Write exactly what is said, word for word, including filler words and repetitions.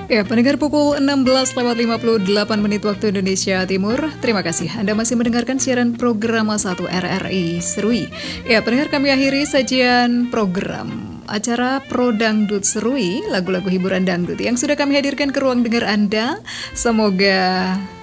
Ya, pendengar pukul enam belas lewat lima puluh delapan menit waktu Indonesia Timur. Terima kasih Anda masih mendengarkan siaran program satu R R I Serui. Ya, pendengar, kami akhiri sajian program acara Pro Dangdut Serui, lagu-lagu hiburan dangdut yang sudah kami hadirkan ke ruang dengar Anda. Semoga